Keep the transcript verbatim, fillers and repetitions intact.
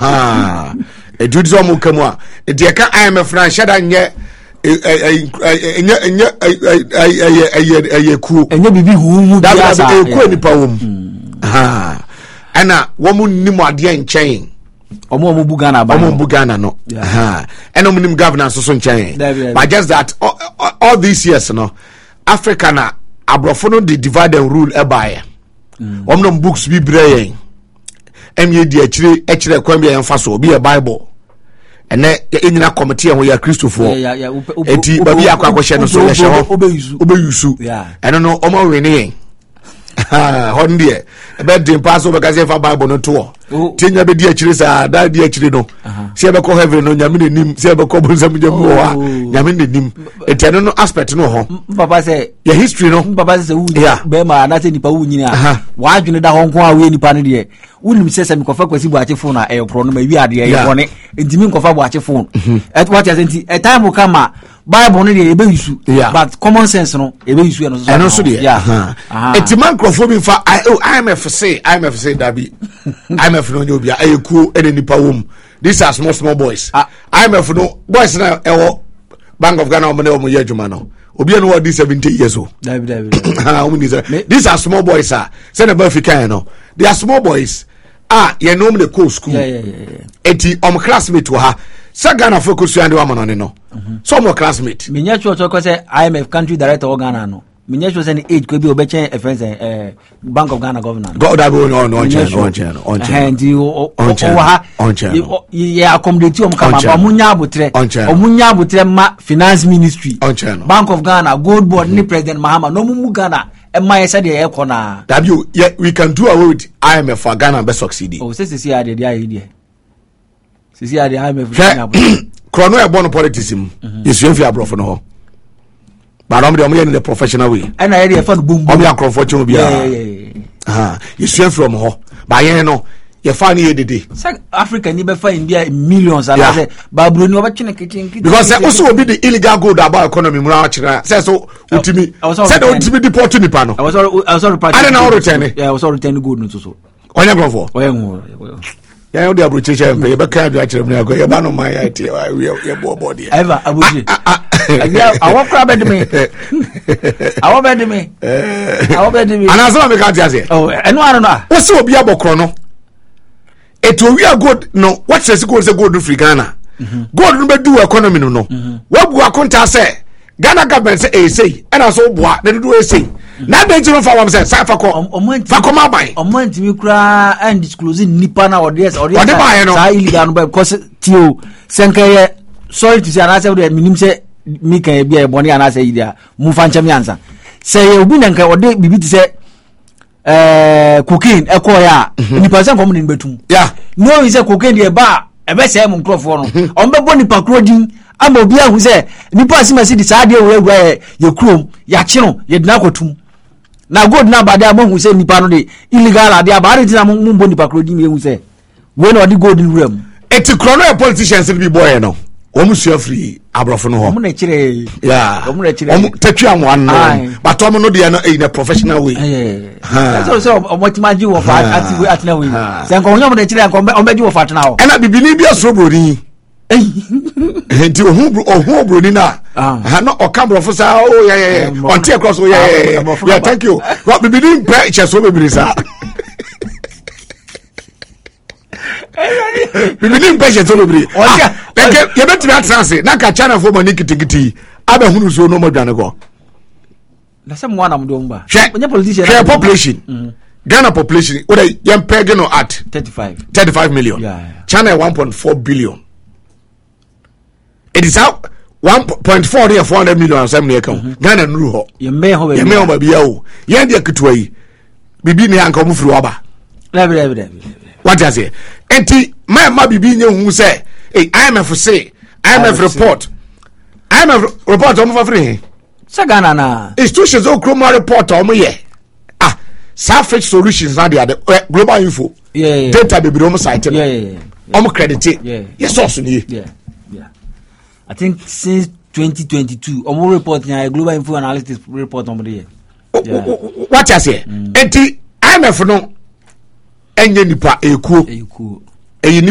aha e do zo mo kamu a e de ka I M F na shada nye enye enye aye aye ku enye bibi hu mu bia sa e ku nipa wom aha ana wo mu nimu ade nchen omo omo bu Ghana ba omo bu Ghana no aha and omo nim governance so nchen but just that all, all, all these years no Africa na abrofo no the divide and rule e bae omo no books bi breye emye di akire akire kwan bi en fa so bi e Bible ene enyina committee ho ya Christopher eti babi akwa akwa no so ya hye obe yusu eno no omo we ne ah honde e be din pass over ka se fa Bible no to tinya be di akire sa da di akire no se be ko heaven no nyame nim se be ko bonsam nyamu ho nyame nim eti eno no aspect no ho papa say your history no papa say wu be ma na se nipa wu nyina wa adwene da ho nko a we nipa no de wunim sese mi kofa kwasi bu ache phone na e pro no ma wi ade e bone entimi nkofa bu ache phone et what you say e time kama Bible no de e be yusu but common sense no e be yusu no so eno so de yeah etiman crofo bi fa I M F say I M F say dabi I M F no nyo bia e ku ene nipa wom these are small small boys I M F no boys na e wo Bank of Ghana omo na omo ye adwuma no obi no what seventy years old dabi dabi these are small boys ah say na ba Africa no they are small boys ah ye no me go school yeah yeah yeah eti om classmate wa ha sa Ghana focus and wa mono no so mo classmate menya cho cho ko say I M F country director of Ghana no menya cho say ni age ko bi obechen e friends eh Bank of Ghana governor go that no no on channel on channel on channel and o ha on channel ye accommodate om kama ba munya abotre omunya abotre ma finance ministry on channel Bank of Ghana gold board ni president Mahama no mu Ghana e my said e ko na w we can do away with I M F for Ghana be succeed oh say say ade dey ade sisi ade I M F chrono e born politics mu yesu enfi abrofo no ho but am dey am in the professional way and I dey fa no boom am ya crofo che obi ah ah yesu enfi from ho ba yen no ye fa ni edede Africa ni be fa India millions ala say babro ni obetwene kitchen because also obi the illegal gold about economy mu na kira say so utimi say the utimi deport ni pa no I was I was reporting I don't know return yeah I was returning gold no so onya crofo oya ya yo dey abroche che mpe be ka adwa kire me ya ba no man ya tie we bo body ever abuji ya awo kra be de me awo be de me awo be de me ana so me ka tie ase oh eno anu na wo se obi abokro no eto wi gold no what says gold say gold free Ghana gold no be do economy no no wa bu akonta say Ghana government say e say and so boa na do e say na dey jiro fa wam say sa fa ko fa ko ma ban o man timi kura and disclose nipa na audience audience sa illegal no because tio senkaye sorry to say ana say we minim say mi kan bia e boni ana say idia mu fa ncham yansa say obi na nka ode bibi ti say eh cocaine e ko ya nipa say kom ni betum yeah no is say cocaine dey ba e be say mu crofo no o be boni pa krodin ama obi ahu say nipa asimasi di sa de we we ye krom ya chiro ye dina kotum na god na bade amohu say nipa no de illegal ade abare ti na mo mbo nipa krodin me hu say we no de god in room eti krono e politicians be boy no omu sua free abrofo no ho omu na kire yeah omu na kire omu tatu amwan no but omu no de no in a professional way ha so so omu timaji wo fa ati we atna we say nko onyo na kire nko omu be wo fa atna ho ena bibini bi asobrodin enti ohu ohu broni na ha no okambrofo sa oh yeah yeah on tie cross oh yeah yeah yeah thank you what bibini be che so bibini sa bibini be che so bibini okay ye betu atranse na ka chana fo mani kitikiti aba hunu so no modwane go na se mwana mdo mba onye politician share population Ghana population what they yam peg no at thirty-five million yeah China one point four billion. It is out one point four there four hundred million seven account Ghana nuru ho ye me ho ye me ho ba bia o ye de ketwa yi bibi ne anka mu furu oba lebe lebe lebe what does it enti my ma bibi nye hu say hey I M F say I M F report I M F report o mu fa free sa Ghana na institutions o kroma report o mu ye ah Surface Solutions na the global info yeah data be bi o mu site yeah yeah o mu credit yeah yes source ni yeah yeah I think since twenty twenty-two, omo report na global info analytics report omo dey. Yeah. What you say? Enti I M F no enye nipa ekuo. Ekuo. Eyi